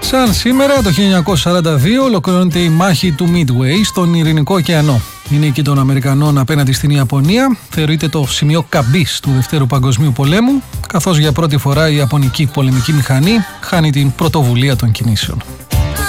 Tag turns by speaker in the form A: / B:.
A: Σαν σήμερα το 1942 ολοκληρώνεται η μάχη του Midway στον Ειρηνικό ωκεανό. Η νίκη των Αμερικανών απέναντι στην Ιαπωνία θεωρείται το σημείο καμπής του Δευτέρου Παγκοσμίου Πολέμου, καθώς για πρώτη φορά η Ιαπωνική πολεμική μηχανή χάνει την πρωτοβουλία των κινήσεων.